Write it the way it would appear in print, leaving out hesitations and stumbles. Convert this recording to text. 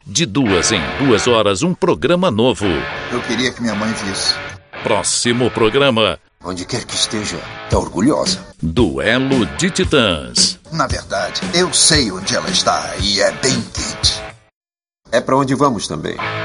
De 2 em 2 horas, um programa novo. Eu queria que minha mãe visse. Próximo programa. Onde quer que esteja, tá orgulhosa. Duelo de Titãs. Na verdade, eu sei onde ela está e é bem quente. É pra onde vamos também.